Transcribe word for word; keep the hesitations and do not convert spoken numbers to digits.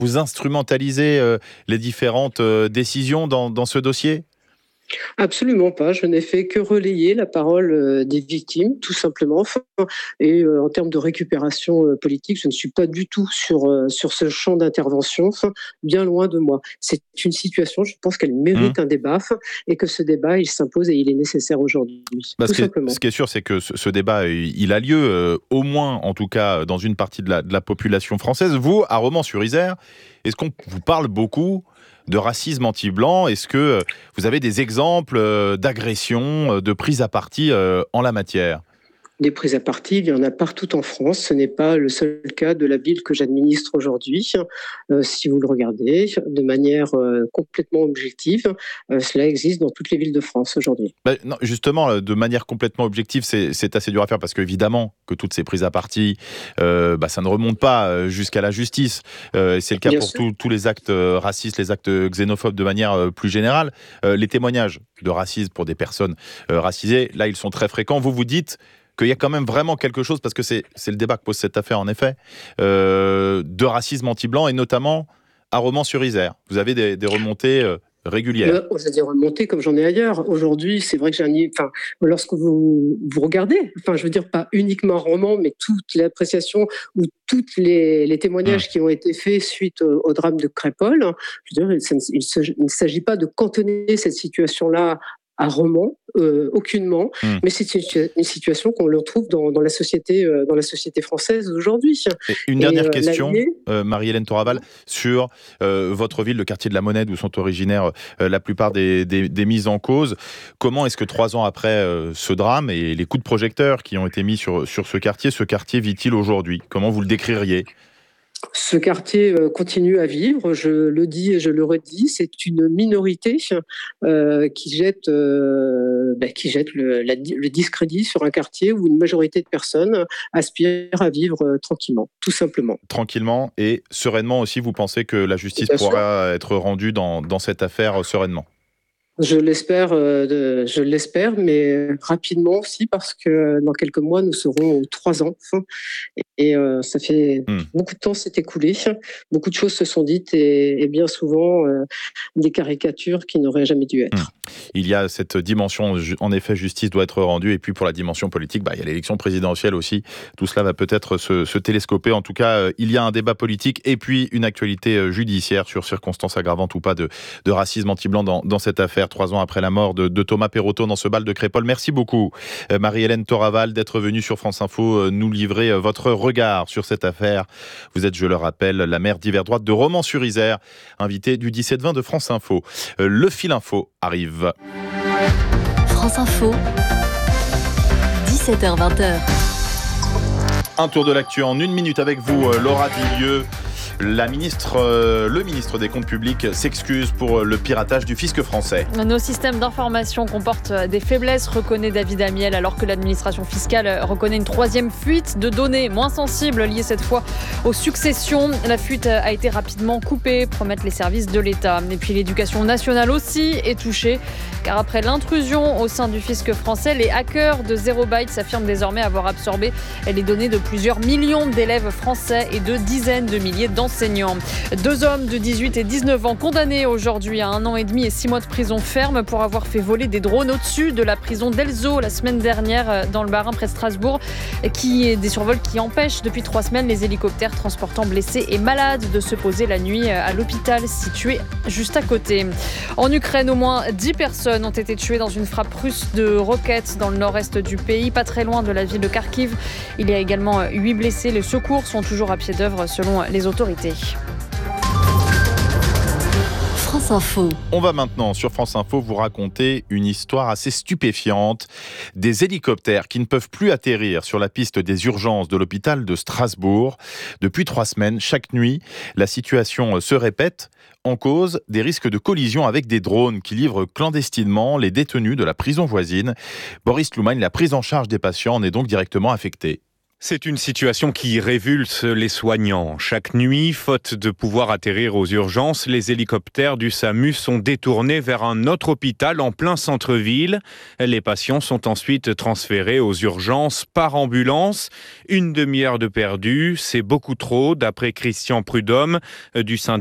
vous instrumentalisez euh, les différentes euh, décisions dans, dans ce dossier ? Absolument pas. Je n'ai fait que relayer la parole euh, des victimes, tout simplement. Enfin, et euh, en termes de récupération euh, politique, je ne suis pas du tout sur, euh, sur ce champ d'intervention, enfin, bien loin de moi. C'est une situation, je pense qu'elle mérite Mmh. un débat enfin, et que ce débat, il s'impose et il est nécessaire aujourd'hui, Bah, tout ce, qui est, simplement. ce qui est sûr, c'est que ce, ce débat, il il a lieu, euh, au moins, en tout cas, dans une partie de la, de la population française. Vous, à Romans-sur-Isère, est-ce qu'on vous parle beaucoup de racisme anti-blanc ? Est-ce que euh, vous avez des exemples euh, d'agressions, euh, de prise à partie euh, en la matière ? Des prises à partie, il y en a partout en France. Ce n'est pas le seul cas de la ville que j'administre aujourd'hui. Euh, si vous le regardez de manière euh, complètement objective, euh, cela existe dans toutes les villes de France aujourd'hui. Bah, non, justement, euh, de manière complètement objective, c'est, c'est assez dur à faire parce qu'évidemment que toutes ces prises à partie, euh, bah, ça ne remonte pas euh, jusqu'à la justice. Euh, c'est le cas Bien pour sûr. tous tous les actes euh, racistes, les actes xénophobes de manière euh, plus générale. Euh, les témoignages de racisme pour des personnes euh, racisées, là, ils sont très fréquents. Vous vous dites qu'il y a quand même vraiment quelque chose, parce que c'est, c'est le débat que pose cette affaire en effet, euh, de racisme anti-blanc et notamment à Romans-sur-Isère. Vous avez des, des remontées euh, régulières. Euh, Vous allez remonter comme j'en ai ailleurs. Aujourd'hui, c'est vrai que j'ai un. Enfin, lorsque vous, vous regardez, enfin, je veux dire, pas uniquement un roman, mais toute l'appréciation ou tous les, les Mmh. témoignages qui ont été faits suite au, au drame de Crépol, je veux dire, il, il, se- il ne s'agit pas de cantonner cette situation-là à Romans, euh, aucunement, Mmh. mais c'est une, une situation qu'on le retrouve dans, dans la société, euh, dans la société française aujourd'hui. Et une Et dernière euh, la question, lignée, euh, Marie-Hélène Toraval, sur euh, votre ville, le quartier de la Monnaie, d'où sont originaires euh, la plupart des, des, des mises en cause. Comment est-ce que trois ans après euh, ce drame et les coups de projecteur qui ont été mis sur, sur ce quartier, ce quartier vit-il aujourd'hui ? Comment vous le décririez ? ce quartier euh, continue à vivre, je le dis et je le redis, c'est une minorité euh, qui jette, euh, bah, qui jette le, la- le discrédit sur un quartier où une majorité de personnes aspirent à vivre euh, tranquillement, tout simplement. Tranquillement et sereinement aussi, vous pensez que la justice Bien sûr. pourra être rendue dans, dans cette affaire euh, sereinement ? Je l'espère, euh, de- je l'espère, mais rapidement aussi parce que dans quelques mois nous serons aux trois ans et euh, ça fait Hmm. beaucoup de temps s'est écoulé, beaucoup de choses se sont dites et, et bien souvent euh, des caricatures qui n'auraient jamais dû Hmm. être. Il y a cette dimension, ju- en effet, justice doit être rendue, et puis pour la dimension politique, bah, il y a l'élection présidentielle aussi. Tout cela va peut-être se, se télescoper. En tout cas, euh, il y a un débat politique et puis une actualité euh, judiciaire sur circonstances aggravantes ou pas de, de racisme anti-blanc dans, dans cette affaire, trois ans après la mort de, de Thomas Perrotto dans ce bal de Crépol. Merci beaucoup, euh, Marie-Hélène Toraval, d'être venue sur France Info euh, nous livrer euh, votre regard sur cette affaire. Vous êtes, je le rappelle, la maire d'hiver droite de Romans-sur-Isère, invitée du dix-sept vingt de France Info. Euh, le fil info arrive. France Info, dix-sept heures vingt. Un tour de l'actu en une minute avec vous, euh, Laura Dilieu. La ministre, euh, le ministre des Comptes publics s'excuse pour le piratage du fisc français. Nos systèmes d'information comportent des faiblesses, reconnaît David Amiel, alors que l'administration fiscale reconnaît une troisième fuite de données moins sensibles liées cette fois aux successions. La fuite a été rapidement coupée, promettent les services de l'État. Et puis l'éducation nationale aussi est touchée, car après l'intrusion au sein du fisc français, les hackers de Zero Byte s'affirment désormais avoir absorbé les données de plusieurs millions d'élèves français et de dizaines de milliers d'enseignants. Deux hommes de dix-huit et dix-neuf ans condamnés aujourd'hui à un an et demi et six mois de prison ferme pour avoir fait voler des drones au-dessus de la prison d'Elzo la semaine dernière dans le Bas-Rhin près de Strasbourg, qui est des survols qui empêchent depuis trois semaines les hélicoptères transportant blessés et malades de se poser la nuit à l'hôpital situé juste à côté. En Ukraine, au moins dix personnes ont été tuées dans une frappe russe de roquettes dans le nord-est du pays, pas très loin de la ville de Kharkiv. Il y a également huit blessés. Les secours sont toujours à pied d'œuvre selon les autorités. France Info. On va maintenant sur France Info vous raconter une histoire assez stupéfiante. Des hélicoptères qui ne peuvent plus atterrir sur la piste des urgences de l'hôpital de Strasbourg. Depuis trois semaines, chaque nuit, la situation se répète. En cause, des risques de collision avec des drones qui livrent clandestinement les détenus de la prison voisine. Boris Loumagne, la prise en charge des patients en est donc directement affectée. C'est une situation qui révulse les soignants. Chaque nuit, faute de pouvoir atterrir aux urgences, les hélicoptères du SAMU sont détournés vers un autre hôpital en plein centre-ville. Les patients sont ensuite transférés aux urgences par ambulance. Une demi-heure de perdu, c'est beaucoup trop, d'après Christian Prudhomme du syndicat